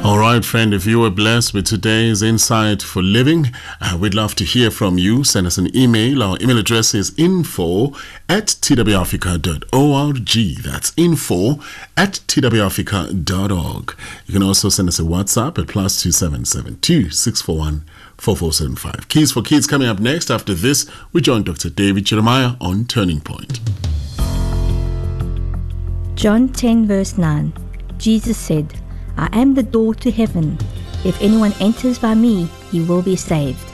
All right, friend, if you were blessed with today's Insight for Living, we'd love to hear from you. Send us an email. Our email address is info@twrafrica.org. That's info@twrafrica.org. You can also send us a WhatsApp at +277 641 4475. Keys for Kids coming up next. After this, we join Dr. David Jeremiah on Turning Point. John 10 verse 9. Jesus said, I am the door to heaven. If anyone enters by me, he will be saved.